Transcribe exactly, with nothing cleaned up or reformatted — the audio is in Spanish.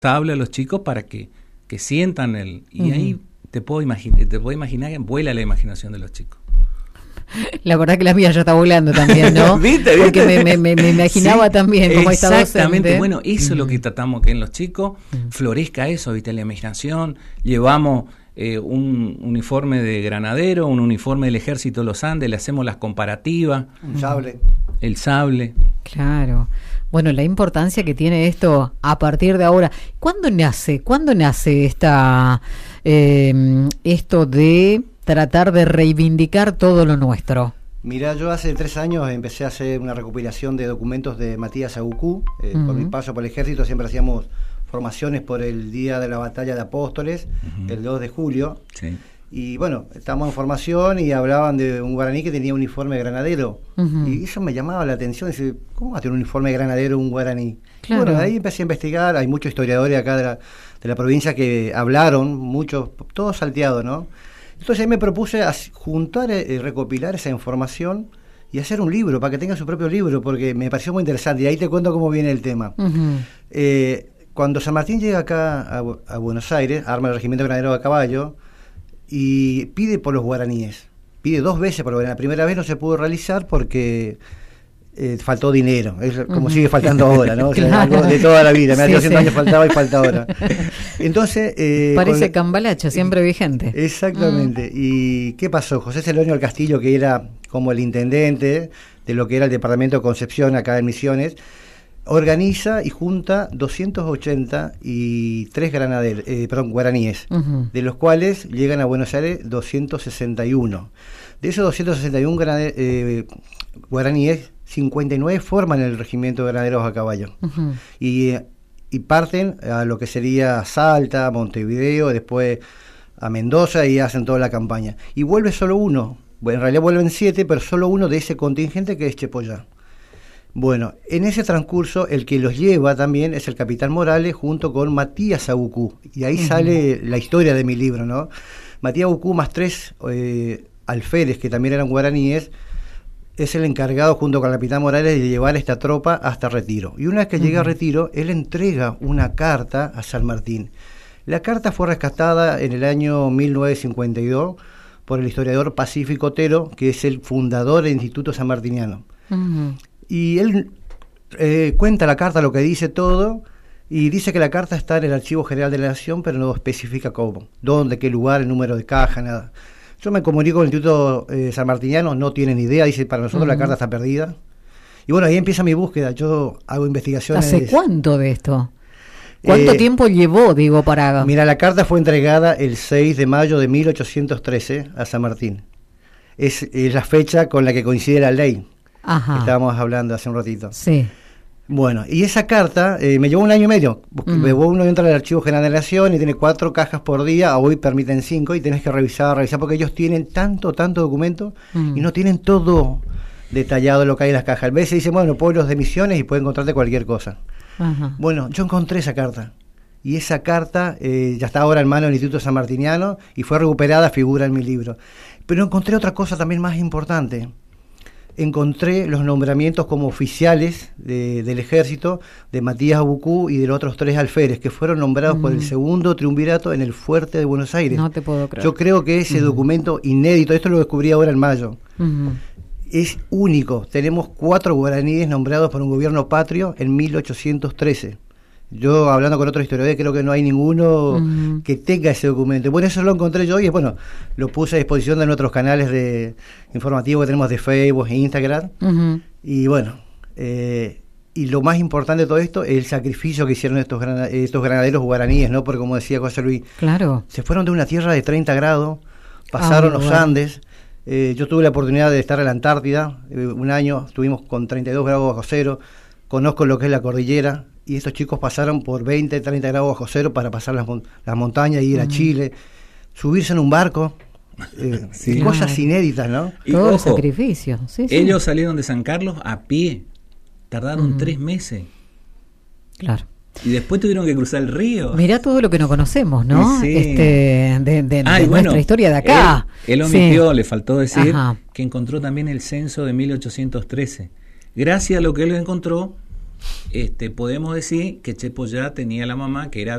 a los chicos para que, que sientan el... Y uh-huh. ahí te puedo, imagine, te puedo imaginar que vuela la imaginación de los chicos. La verdad que la mía ya está volando también, ¿no? ¿Viste, viste? Porque me, me, me imaginaba sí, también como esta docente. Exactamente, bueno, eso uh-huh. es lo que tratamos que en los chicos uh-huh. florezca eso, ¿viste? La imaginación, llevamos eh, un uniforme de granadero, un uniforme del Ejército de los Andes, le hacemos las comparativas. Un sable. El sable. Claro. Bueno, la importancia que tiene esto a partir de ahora. ¿Cuándo nace? ¿Cuándo nace esta eh, esto de tratar de reivindicar todo lo nuestro? Mirá, yo hace tres años empecé a hacer una recopilación de documentos de Matías Abucú. Eh, uh-huh. Por mi paso por el ejército siempre hacíamos formaciones por el día de la batalla de Apóstoles, uh-huh. el dos de julio. Sí. Y bueno, estábamos en formación y hablaban de un guaraní que tenía un uniforme de granadero. Uh-huh. Y eso me llamaba la atención. Dice, ¿cómo va a tener un uniforme de granadero un guaraní? Claro. Bueno, de ahí empecé a investigar. Hay muchos historiadores acá de la, de la provincia que hablaron, muchos, todos salteados, ¿no? Entonces ahí me propuse a juntar y eh, recopilar esa información y hacer un libro, para que tenga su propio libro, porque me pareció muy interesante. Y ahí te cuento cómo viene el tema. Uh-huh. Eh, cuando San Martín llega acá a, a Buenos Aires, arma el regimiento granadero a caballo, y pide por los guaraníes. Pide dos veces por los guaraníes. La primera vez no se pudo realizar porque eh, faltó dinero. Es como uh-huh. sigue faltando ahora, ¿no? O sea, claro. Algo de toda la vida. Me sí, hace sí. años faltaba y falta ahora. Entonces... Eh, Parece con... cambalacha, siempre vigente. Exactamente. Uh-huh. ¿Y qué pasó? José Celoño del Castillo, que era como el intendente de lo que era el departamento de Concepción acá en Misiones, organiza y junta doscientos ochenta y tres granaderos, eh, perdón, guaraníes, uh-huh. de los cuales llegan a Buenos Aires doscientos sesenta y uno. De esos doscientos sesenta y uno granade- eh, guaraníes, cincuenta y nueve forman el regimiento de granaderos a caballo. Uh-huh. Y, y parten a lo que sería Salta, Montevideo, después a Mendoza y hacen toda la campaña. Y vuelve solo uno, bueno, en realidad vuelven siete, pero solo uno de ese contingente, que es Chepollá. Bueno, en ese transcurso el que los lleva también es el capitán Morales junto con Matías Abucú, y ahí uh-huh. sale la historia de mi libro, ¿no? Matías Abucú más tres eh, alférez que también eran guaraníes, es el encargado junto con el capitán Morales de llevar esta tropa hasta Retiro. Y una vez que uh-huh. llega a Retiro, él entrega una carta a San Martín. La carta fue rescatada en el año mil novecientos cincuenta y dos por el historiador Pacífico Otero, que es el fundador del Instituto Sanmartiniano. Uh-huh. Y él eh, cuenta la carta, lo que dice todo, y dice que la carta está en el Archivo General de la Nación, pero no especifica cómo, dónde, qué lugar, el número de caja, nada. Yo me comunico con el Instituto eh, Sanmartiniano, no tienen idea, dice, para nosotros uh-huh. la carta está perdida. Y bueno, ahí empieza mi búsqueda, yo hago investigaciones. ¿Hace cuánto de esto? ¿Cuánto eh, tiempo llevó, digo, para...? Mira, la carta fue entregada el seis de mayo de mil ochocientos trece a San Martín. Es, es la fecha con la que coincide la ley. Ajá. Que estábamos hablando hace un ratito. Sí. Bueno, y esa carta eh, me llevó un año y medio. Uh-huh. Me llevó uno entra al Archivo General de la Nación y tiene cuatro cajas por día, hoy permiten cinco, y tenés que revisar, revisar, porque ellos tienen tanto, tanto documento uh-huh. y no tienen todo detallado lo que hay en las cajas. A veces dicen, bueno, pueblos de Misiones y pueden encontrarte cualquier cosa. Uh-huh. Bueno, yo encontré esa carta. Y esa carta eh, ya está ahora en manos del Instituto Sanmartiniano y fue recuperada, figura en mi libro. Pero encontré otra cosa también más importante. Encontré los nombramientos como oficiales de, del ejército de Matías Abucú y de los otros tres alférez que fueron nombrados mm. por el segundo triunvirato en el fuerte de Buenos Aires. No te puedo creer. Yo creo que ese mm. documento inédito, esto lo descubrí ahora en mayo, mm. es único. Tenemos cuatro guaraníes nombrados por un gobierno patrio en mil ochocientos trece. Yo, hablando con otros historiadores, creo que no hay ninguno uh-huh. que tenga ese documento. Bueno, eso lo encontré yo y, bueno, lo puse a disposición de nuestros canales de informativos que tenemos de Facebook e Instagram. Uh-huh. Y, bueno, eh, y lo más importante de todo esto es el sacrificio que hicieron estos, gran, estos granaderos guaraníes, ¿no? Porque, como decía José Luis, claro. se fueron de una tierra de treinta grados, pasaron ah, los bueno. Andes. Eh, yo tuve la oportunidad de estar en la Antártida, eh, un año, estuvimos con treinta y dos grados bajo cero, conozco lo que es la cordillera. Y estos chicos pasaron por veinte, treinta grados bajo cero para pasar las, las montañas y ir uh-huh. a Chile, subirse en un barco, eh, sí. cosas claro. inéditas, ¿no? Y todo ojo, el sacrificio. Sí, sí. Ellos salieron de San Carlos a pie, tardaron uh-huh. tres meses. Claro. Y después tuvieron que cruzar el río. Mirá todo lo que no conocemos, ¿no? Sí. Este, de de, ah, de bueno, nuestra historia de acá. Él, él omitió, sí. le faltó decir Ajá. que encontró también el censo de mil ochocientos trece. Gracias a lo que él encontró, este, podemos decir que Chepo ya tenía la mamá que era